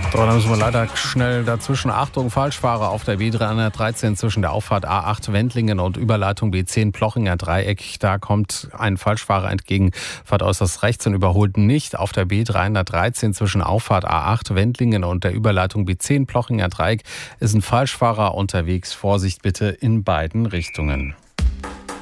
So, dann müssen wir leider schnell dazwischen. Achtung, Falschfahrer auf der B313 zwischen der Auffahrt A8 Wendlingen und Überleitung B10 Plochinger Dreieck. Da kommt ein Falschfahrer entgegen, fahrt äußerst rechts und überholt nicht. Auf der B313 zwischen Auffahrt A8 Wendlingen und der Überleitung B10 Plochinger Dreieck ist ein Falschfahrer unterwegs. Vorsicht bitte in beiden Richtungen.